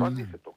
Το αντίθετο.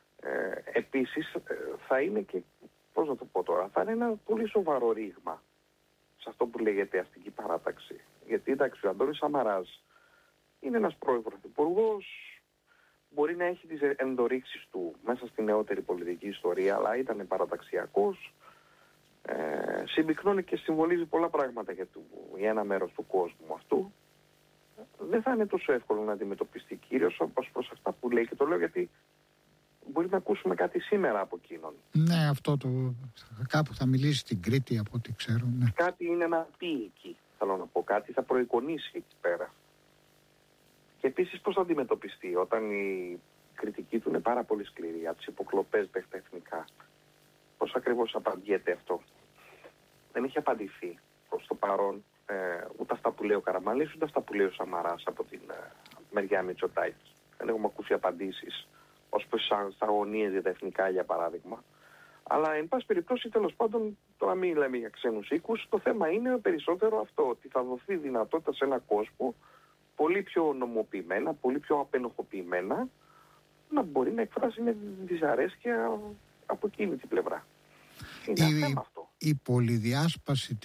Επίσης θα είναι και, πώς να το πω τώρα, θα είναι ένα πολύ σοβαρό ρήγμα σε αυτό που λέγεται αστική παράταξη. Γιατί εντάξει, ο Αντώνης Σαμαράς είναι ένας πρώην πρωθυπουργός, μπορεί να έχει τις ενδορύξεις του μέσα στη νεότερη πολιτική ιστορία, αλλά ήταν παραταξιακός, συμπυκνώνει και συμβολίζει πολλά πράγματα για ένα μέρος του κόσμου αυτού. Δεν θα είναι τόσο εύκολο να αντιμετωπιστεί, κυρίως όπως προς αυτά που λέει, και το λέω γιατί μπορεί να ακούσουμε κάτι σήμερα από εκείνον. Ναι, αυτό κάπου θα μιλήσει στην Κρήτη από ό,τι ξέρω. Ναι. Κάτι είναι να πει εκεί, θέλω να πω, κάτι θα προεικονίσει εκεί πέρα. Και επίσης πώς θα αντιμετωπιστεί όταν η κριτική του είναι πάρα πολύ σκληρή, από τις υποκλοπές μέχρι τα εθνικά. Πώς ακριβώς απαντιέται αυτό. Δεν έχει απαντηθεί προς το παρόν ούτε αυτά που λέει ο Καραμανλής, ούτε αυτά που λέει ο Σαμαράς από την μεριά Μητσοτάκη. Δεν έχουμε ακούσει απαντήσεις ως προς τις αγωνίες για τα εθνικά, για παράδειγμα. Αλλά εν πάση περιπτώσει, τέλος πάντων, τώρα μην λέμε για ξένους οίκους, το θέμα είναι περισσότερο αυτό, ότι θα δοθεί δυνατότητα σε έναν κόσμο πολύ πιο νομοποιημένα, πολύ πιο απενοχοποιημένα, να μπορεί να εκφράσει μια δυσαρέσκεια από εκείνη την πλευρά. Είναι ένα θέμα αυτό. Η πολυδιάσπαση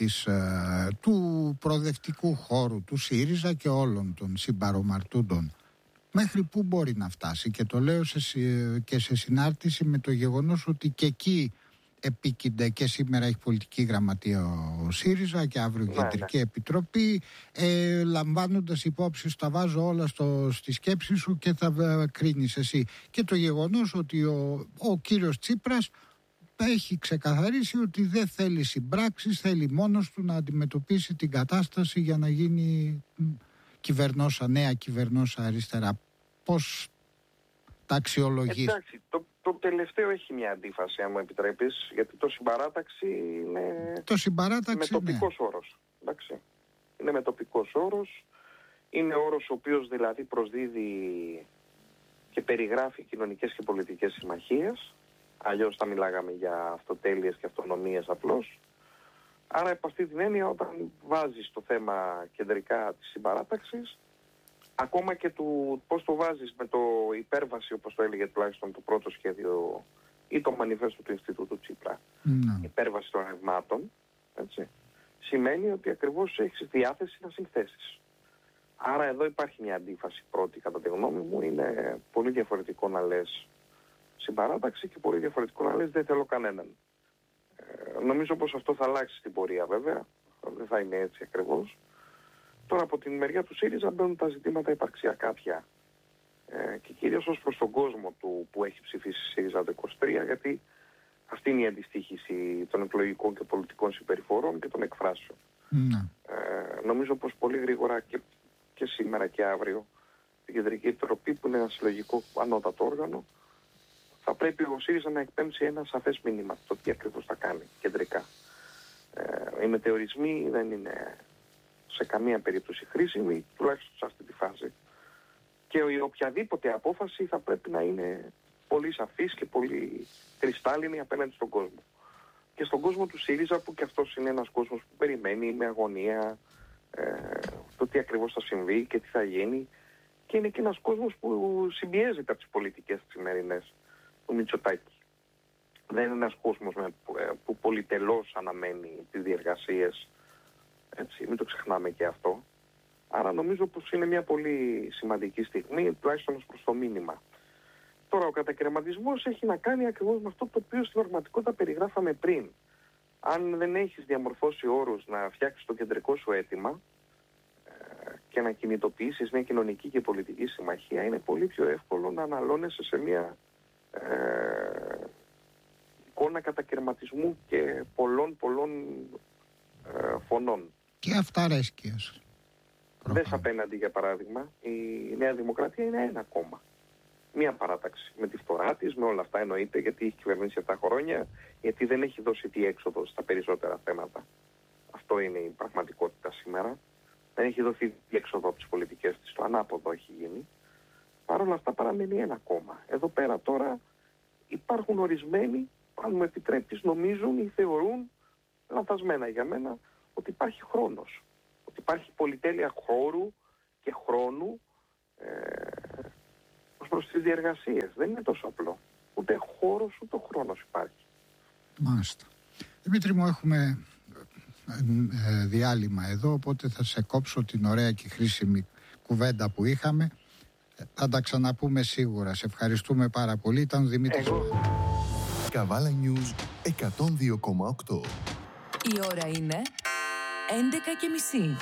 του προοδευτικού χώρου του ΣΥΡΙΖΑ και όλων των συμπαρομαρτούντων, μέχρι πού μπορεί να φτάσει? Και το λέω και σε συνάρτηση με το γεγονός ότι και εκεί επίκυνται, και σήμερα έχει πολιτική γραμματεία ο ΣΥΡΙΖΑ και αύριο κεντρική επιτροπή, λαμβάνοντας υπόψη, τα βάζω όλα στη σκέψη σου και θα κρίνεις εσύ, και το γεγονός ότι ο κύριος Τσίπρας έχει ξεκαθαρίσει ότι δεν θέλει συμπράξεις, θέλει μόνος του να αντιμετωπίσει την κατάσταση για να γίνει νέα κυβερνόσα αριστερά. Πώς τα αξιολογείς? Εντάξει, το τελευταίο έχει μια αντίφαση, αν μου επιτρέπεις, γιατί το συμπαράταξη είναι μετοπικός όρος. Εντάξει. Είναι μετοπικός όρος, είναι όρος ο οποίος δηλαδή προσδίδει και περιγράφει κοινωνικές και πολιτικές συμμαχίες, αλλιώς θα μιλάγαμε για αυτοτέλειες και αυτονομίες απλώς. Άρα από αυτή την έννοια, όταν βάζεις το θέμα κεντρικά της συμπαράταξης, ακόμα και του πώς το βάζεις με το υπέρβαση, όπως το έλεγε τουλάχιστον το πρώτο σχέδιο ή το μανιφέστο του Ινστιτούτου Τσίπρα, υπέρβαση των ρευμάτων, έτσι, σημαίνει ότι ακριβώς έχεις διάθεση να συνθέσεις. Άρα εδώ υπάρχει μια αντίφαση πρώτη, κατά τη γνώμη μου. Είναι πολύ διαφορετικό να λες συμπαράταξη και πολύ διαφορετικό να λες δεν θέλω κανέναν. Νομίζω πως αυτό θα αλλάξει στην πορεία, βέβαια. Δεν θα είναι έτσι ακριβώς. Τώρα από την μεριά του ΣΥΡΙΖΑ μπαίνουν τα ζητήματα υπαρξιακά πια. Και κυρίως ως προς τον κόσμο του που έχει ψηφίσει ΣΥΡΙΖΑ το 23, γιατί αυτή είναι η αντιστοίχηση των εκλογικών και πολιτικών συμπεριφορών και των εκφράσεων. Νομίζω πως πολύ γρήγορα και σήμερα και αύριο την Κεντρική Επιτροπή, που είναι ένα συλλογικό ανώτατο όργανο, θα πρέπει ο ΣΥΡΙΖΑ να εκπέμψει ένα σαφές μήνυμα το τι ακριβώς θα κάνει κεντρικά. Οι μετεωρισμοί δεν είναι σε καμία περίπτωση χρήσιμοι, τουλάχιστον σε αυτή τη φάση. Και η οποιαδήποτε απόφαση θα πρέπει να είναι πολύ σαφής και πολύ κρυστάλλινη απέναντι στον κόσμο. Και στον κόσμο του ΣΥΡΙΖΑ, που και αυτός είναι ένας κόσμος που περιμένει με αγωνία το τι ακριβώς θα συμβεί και τι θα γίνει, και είναι και ένας κόσμος που συμπιέζεται από τις πολιτικές της σημερινές του Μητσοτάκη. Δεν είναι ένας κόσμος που πολυτελώς αναμένει τις διεργασίες, έτσι, μην το ξεχνάμε και αυτό. Άρα νομίζω πως είναι μια πολύ σημαντική στιγμή, τουλάχιστον ως προς το μήνυμα. Τώρα ο κατακρεματισμός έχει να κάνει ακριβώς με αυτό το οποίο στην πραγματικότητα περιγράφαμε πριν. Αν δεν έχεις διαμορφώσει όρους να φτιάξεις το κεντρικό σου αίτημα και να κινητοποιήσεις μια κοινωνική και πολιτική συμμαχία, είναι πολύ πιο εύκολο να αναλώνεσαι σε μια εικόνα κατακρεματισμού και πολλών φωνών. Και αυταρέσκειας. Δες απέναντι, για παράδειγμα, η Νέα Δημοκρατία είναι ένα κόμμα. Μία παράταξη. Με τη φθορά της, με όλα αυτά εννοείται, γιατί έχει κυβερνήσει 7 χρόνια, γιατί δεν έχει δώσει διέξοδο στα περισσότερα θέματα. Αυτό είναι η πραγματικότητα σήμερα. Δεν έχει δοθεί διέξοδο από τις πολιτικές της, το ανάποδο έχει γίνει. Παρ' όλα αυτά παραμένει ένα κόμμα. Εδώ πέρα τώρα υπάρχουν ορισμένοι, αν μου επιτρέπεις, νομίζουν ή θεωρούν, λανθασμένα για μένα, ότι υπάρχει χρόνος. Ότι υπάρχει πολυτέλεια χώρου και χρόνου προς τις διεργασίες. Δεν είναι τόσο απλό. Ούτε χώρος ούτε χρόνος υπάρχει. Μάλιστα. Δημήτρη μου, έχουμε διάλειμμα εδώ, οπότε θα σε κόψω την ωραία και χρήσιμη κουβέντα που είχαμε. Θα τα ξαναπούμε σίγουρα. Σε ευχαριστούμε πάρα πολύ. Ήταν ο Δημήτρης. Καβάλα News 102,8. Η ώρα είναι 11:30.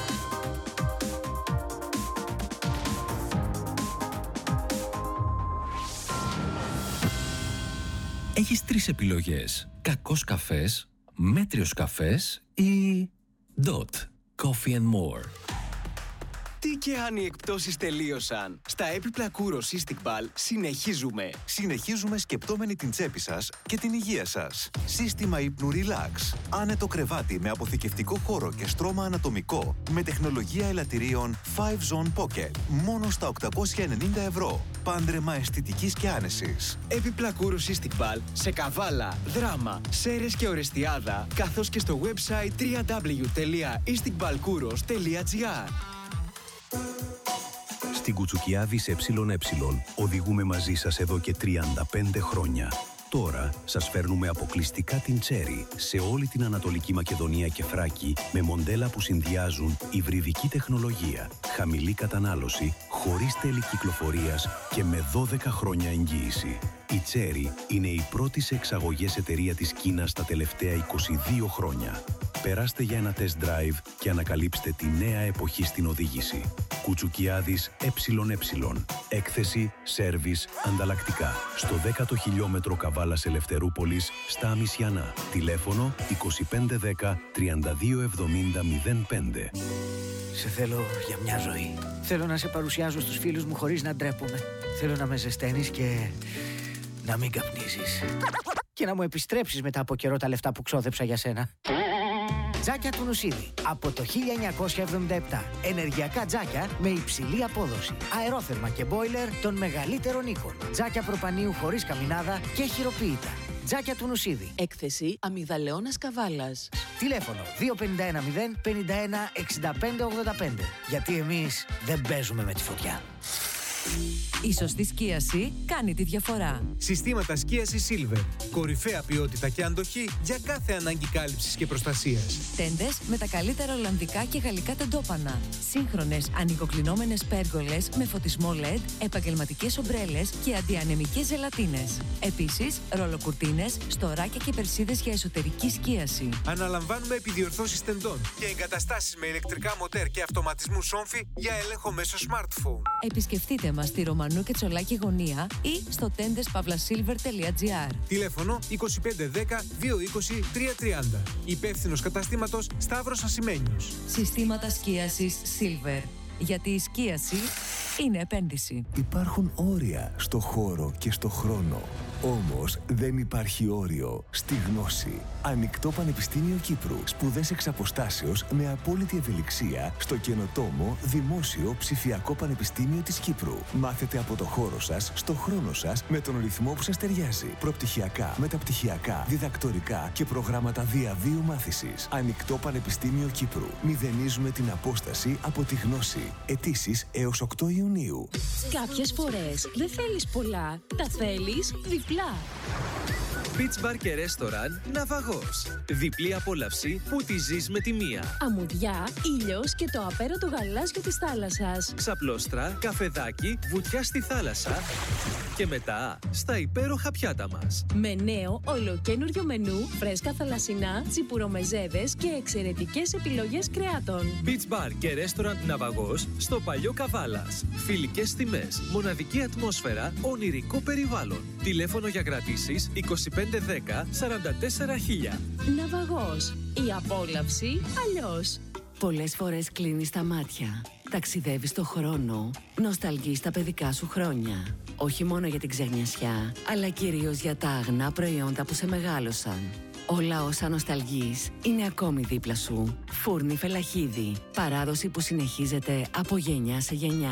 Έχεις 3 επιλογές. Κακός καφές, μέτριος καφές ή DOT Coffee and More. Τι και αν οι εκπτώσεις τελείωσαν. Στα έπιπλα Kouros Cystic Ball συνεχίζουμε. Συνεχίζουμε σκεπτόμενοι την τσέπη σας και την υγεία σας. Σύστημα ύπνου Relax. Άνετο κρεβάτι με αποθηκευτικό χώρο και στρώμα ανατομικό. Με τεχνολογία ελαττηρίων 5 Zone Pocket. Μόνο στα 890 ευρώ. Πάντρεμα αισθητικής και άνεσης. Έπιπλα Kouros Cystic Ball σε Καβάλα, Δράμα, Σέρρες και Ορεστιάδα, καθώς και στο website www.isticballkouros.gr. Στην Κουτσουκιάδης ΕΕ οδηγούμε μαζί σας εδώ και 35 χρόνια. Τώρα σας φέρνουμε αποκλειστικά την Cherry σε όλη την Ανατολική Μακεδονία και Θράκη με μοντέλα που συνδυάζουν υβριδική τεχνολογία, χαμηλή κατανάλωση, χωρίς τέλη κυκλοφορίας και με 12 χρόνια εγγύηση. Η Cherry είναι η πρώτη σε εξαγωγές εταιρεία της Κίνας τα τελευταία 22 χρόνια. Περάστε για ένα test drive και ανακαλύψτε τη νέα εποχή στην οδήγηση. Κουτσουκιάδης ΕΕ. Έκθεση, σέρβις, ανταλλακτικά. Στο 10ο χιλιόμετρο Καβάλας Ελευθερούπολης, στα Αμισιανά. Τηλέφωνο 2510 3270 05. Σε θέλω για μια ζωή. Θέλω να σε παρουσιάζω στους φίλους μου χωρίς να ντρέπομαι. Θέλω να με ζεσταίνεις και να μην καπνίζεις. Και να μου επιστρέψεις μετά από καιρό τα λεφτά που ξόδεψα για σένα. Τζάκια του Νουσίδη. Από το 1977. Ενεργειακά τζάκια με υψηλή απόδοση. Αερόθερμα και μπόιλερ των μεγαλύτερων οίκων. Τζάκια προπανίου χωρίς καμινάδα και χειροποίητα. Τζάκια του Νουσίδη. Έκθεση Αμυγδαλεώνας Καβάλας. Τηλέφωνο 2510 51 65 85. Γιατί εμείς δεν παίζουμε με τη φωτιά. Η σωστή σκίαση κάνει τη διαφορά. Συστήματα σκίασης Silver. Κορυφαία ποιότητα και αντοχή για κάθε ανάγκη κάλυψης και προστασίας. Τέντες με τα καλύτερα ολλανδικά και γαλλικά τεντόπανα. Σύγχρονες ανοικοκλεινόμενες πέργολες με φωτισμό LED, επαγγελματικές ομπρέλες και αντιανεμικές ζελατίνες. Επίσης, ρολοκουρτίνες, στοράκια και περσίδες για εσωτερική σκίαση. Αναλαμβάνουμε επιδιορθώσεις τεντών και εγκαταστάσεις με ηλεκτρικά μοτέρ και αυτοματισμού σόμφι για έλεγχο μέσω smartphone. Επισκεφτείτε μας στη Ρωμανού και Τσολάκη Γωνία ή στο tendeспavlasilver.gr. Τηλέφωνο 2510 220 330. Υπεύθυνος καταστήματος Σταύρος Ασημένιος. Συστήματα σκίασης Silver. Γιατί η σκίαση είναι επένδυση. Υπάρχουν όρια στο χώρο και στο χρόνο. Όμως δεν υπάρχει όριο στη γνώση. Ανοιχτό Πανεπιστήμιο Κύπρου. Σπουδές εξ αποστάσεως με απόλυτη ευελιξία στο καινοτόμο Δημόσιο Ψηφιακό Πανεπιστήμιο της Κύπρου. Μάθετε από το χώρο σας, στο χρόνο σας, με τον ρυθμό που σας ταιριάζει. Προπτυχιακά, μεταπτυχιακά, διδακτορικά και προγράμματα διαβίου μάθησης. Ανοιχτό Πανεπιστήμιο Κύπρου. Μηδενίζουμε την απόσταση από τη γνώση. Αιτήσεις έως 8 Ιουνίου. Κάποιες φορές δεν θέλεις πολλά, τα θέλεις διπλά. Beach Bar και Restaurant Ναυαγός. Διπλή απόλαυση που τη ζεις με τη μία. Αμμουδιά, ήλιος και το απέραντο γαλάζιο της θάλασσας. Ξαπλώστρα, καφεδάκι, βουτιά στη θάλασσα και μετά στα υπέροχα πιάτα μας. Με νέο ολοκένουργιο μενού, φρέσκα θαλασσινά, τσιπουρομεζέδες και εξαιρετικές επιλογές κρεάτων. Beach Bar και Restaurant Ναυαγός στο παλιό Καβάλας. Φιλικές τιμές, μοναδική ατμόσφαιρα, ονειρικό περιβάλλον. Τηλέφωνο για κρατήσεις 2510 44 000. Ναυαγός. Η απόλαυση αλλιώς. Πολλές φορές κλείνεις τα μάτια, ταξιδεύεις το χρόνο, νοσταλγείς τα παιδικά σου χρόνια. Όχι μόνο για την ξενιασιά, αλλά κυρίως για τα αγνά προϊόντα που σε μεγάλωσαν. Όλα όσα νοσταλγείς είναι ακόμη δίπλα σου. Φούρνη Φελαχίδη. Παράδοση που συνεχίζεται από γενιά σε γενιά.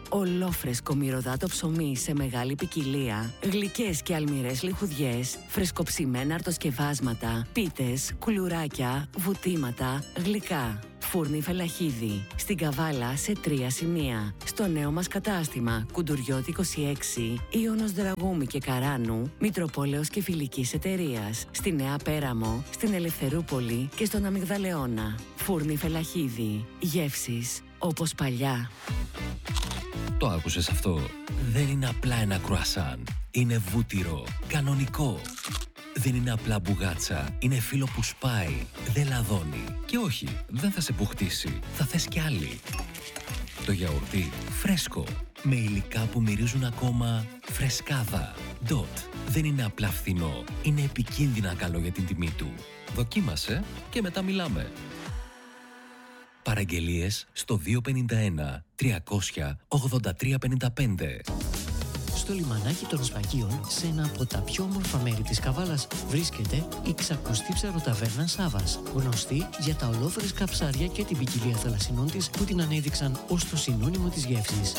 Ολόφρεσκο μυρωδάτο ψωμί σε μεγάλη ποικιλία, γλυκές και αλμυρές λιχουδιές, φρεσκοψημένα αρτοσκευάσματα, πίτες, κουλουράκια, βουτήματα, γλυκά. Φούρνη Φελαχίδη, στην Καβάλα σε 3 σημεία. Στο νέο μας κατάστημα Κουντουριώτη 26, Ιώνος Δραγούμη και Καράνου, Μητροπόλεως και Φιλικής Εταιρείας. Στη Νέα Πέραμο, στην Ελευθερούπολη και στον Αμυγδαλεώνα. Φούρνη Φελαχίδη. Γεύσεις όπως παλιά. Το άκουσες αυτό? Δεν είναι απλά ένα κρουασάν. Είναι βούτυρο, κανονικό. Δεν είναι απλά μπουγάτσα, είναι φύλλο που σπάει, δεν λαδώνει. Και όχι, δεν θα σε πουχτίσει, θα θες κι άλλη. Το γιαουρτί φρέσκο, με υλικά που μυρίζουν ακόμα φρεσκάδα. Dot. Δεν είναι απλά φθηνό, είναι επικίνδυνα καλό για την τιμή του. Δοκίμασε και μετά μιλάμε. Παραγγελίες στο 251 300 8355. Στο λιμανάκι των Σφαγίων, σε ένα από τα πιο όμορφα μέρη της Καβάλας, βρίσκεται η ξακουστή ψαροταβέρνα Σάβας, γνωστή για τα ολόφρεσκα ψάρια και την ποικιλία θαλασσινών της που την ανέδειξαν ως το συνώνυμο της γεύσης.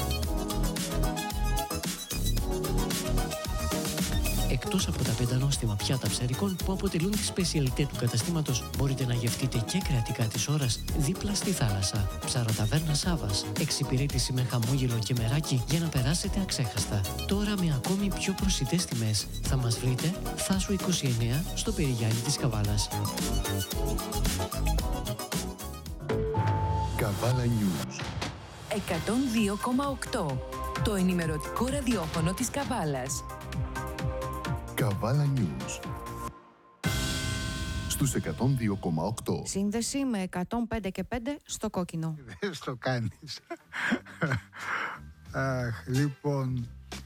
Εκτός από τα 5 νόστιμα πιάτα ψαρικών που αποτελούν τη σπεσιαλιτέ του καταστήματος, μπορείτε να γευτείτε και κρατικά της ώρας δίπλα στη θάλασσα. Ψαροταβέρνα Σάβας. Εξυπηρέτηση με χαμόγελο και μεράκι για να περάσετε αξέχαστα. Τώρα με ακόμη πιο προσιτές τιμές. Θα μας βρείτε Θάσου 29 στο Περιγιάννη της Καβάλας. Καβάλα News 102,8. Το ενημερωτικό ραδιόφωνο της Καβάλας. Καβάλα News στους 102,8. Σύνδεση με 105 και 5 στο κόκκινο. Δεν στο κάνεις. Λοιπόν,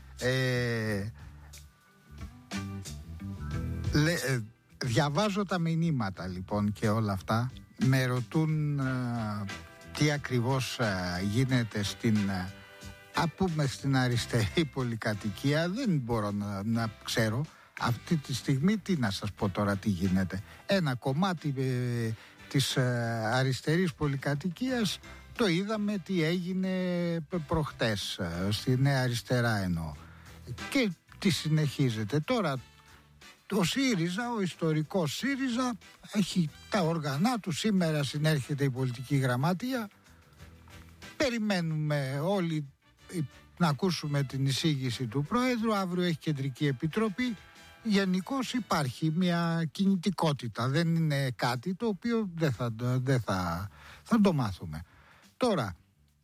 διαβάζω τα μηνύματα λοιπόν και όλα αυτά. Με ρωτούν τι ακριβώς γίνεται στην... πούμε στην αριστερή πολυκατοικία. Δεν μπορώ να ξέρω αυτή τη στιγμή τι να σας πω τώρα τι γίνεται. Ένα κομμάτι της αριστερής πολυκατοικίας το είδαμε τι έγινε προχτές στη Νέα Αριστερά εννοώ. Και τι συνεχίζεται τώρα. Ο ΣΥΡΙΖΑ, ο ιστορικός ΣΥΡΙΖΑ έχει τα όργανά του. Σήμερα συνέρχεται η πολιτική γραμματεία. Περιμένουμε όλοι να ακούσουμε την εισήγηση του Πρόεδρου. Αύριο έχει κεντρική επιτροπή. Γενικώς υπάρχει μια κινητικότητα. Δεν είναι κάτι το οποίο δεν θα το μάθουμε. Τώρα,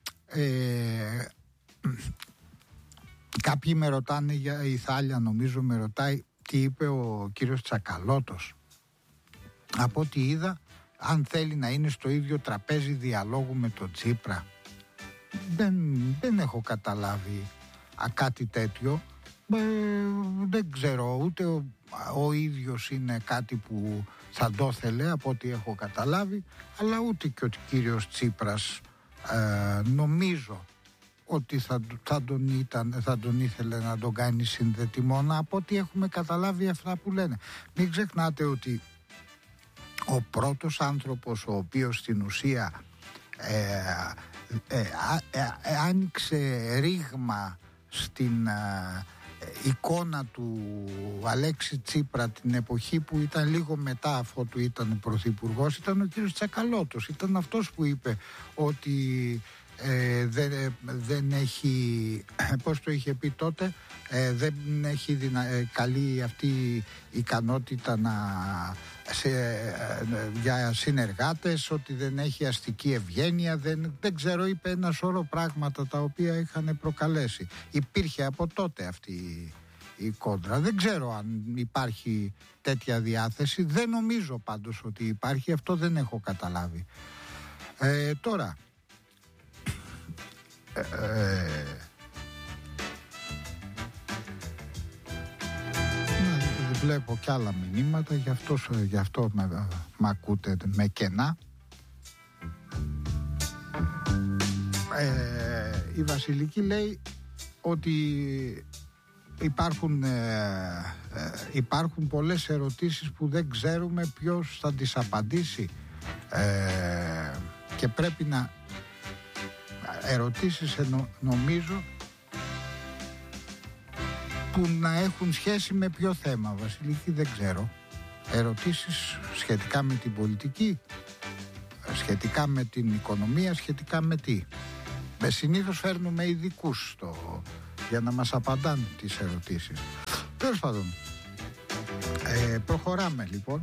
κάποιοι με ρωτάνε για η Θάλια, νομίζω με ρωτάει τι είπε ο κύριος Τσακαλώτος. Από ό,τι είδα, αν θέλει να είναι στο ίδιο τραπέζι διαλόγου με τον Τσίπρα. Δεν έχω καταλάβει κάτι τέτοιο. Δεν ξέρω, ούτε ο ίδιος είναι κάτι που θα το ήθελε από ό,τι έχω καταλάβει, αλλά ούτε και ο κύριος Τσίπρας νομίζω ότι θα τον ήθελε να τον κάνει συνδετημόνα από ό,τι έχουμε καταλάβει αυτά που λένε. Μην ξεχνάτε ότι ο πρώτος άνθρωπος ο οποίος στην ουσία άνοιξε ρήγμα στην εικόνα του Αλέξη Τσίπρα την εποχή που ήταν λίγο μετά αφού του ήταν πρωθυπουργός, ήταν ο κύριος Τσακαλώτος. Ήταν αυτός που είπε ότι δεν έχει, πώς το είχε πει τότε, δεν έχει καλή αυτή ικανότητα για συνεργάτες, ότι δεν έχει αστική ευγένεια, δεν ξέρω, είπε ένα σώρο πράγματα τα οποία είχαν προκαλέσει. Υπήρχε από τότε αυτή η κόντρα. Δεν ξέρω αν υπάρχει τέτοια διάθεση, δεν νομίζω πάντως ότι υπάρχει, αυτό δεν έχω καταλάβει. Τώρα βλέπω κι άλλα μηνύματα, γι' αυτό με ακούτε με κενά. Η Βασιλική λέει ότι υπάρχουν πολλές ερωτήσεις που δεν ξέρουμε ποιος θα τις απαντήσει και πρέπει να ερωτήσεις νομίζω που να έχουν σχέση με ποιο θέμα, Βασιλική, δεν ξέρω. Ερωτήσεις σχετικά με την πολιτική, σχετικά με την οικονομία, σχετικά με τι. Συνήθως φέρνουμε ειδικούς για να μας απαντάνε τις ερωτήσεις. Τέλος πάντων, προχωράμε λοιπόν.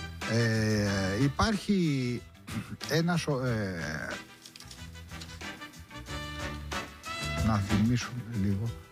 Υπάρχει ένας να θυμίσουμε λίγο.